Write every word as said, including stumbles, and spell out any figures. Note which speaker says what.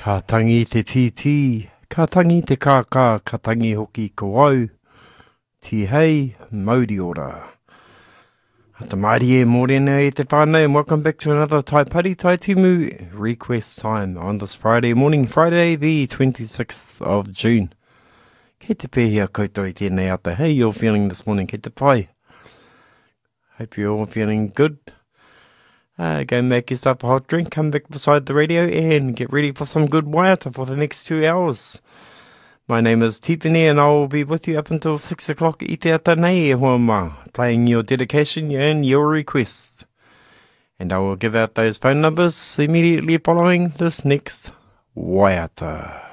Speaker 1: Ka tangi te titi, ka tangi te kākā, ka tangi hoki ko au. Ti hei, mauri ora. Hata maari e mōrena e te whānau, and welcome back to another Tai Pari Tai Timu request time on this Friday morning, Friday the twenty-sixth of June. Kei te pēhia koutou i tēnei ata. How you're feeling this morning, kei te pai? Hope you're all feeling good. Uh, go make yourself a hot drink, come back beside the radio and get ready for some good waiata for the next two hours. My name is Titini and I will be with you up until six o'clock i te ata nei e hoa mā, playing your dedication and your requests. And I will give out those phone numbers immediately following this next waiata.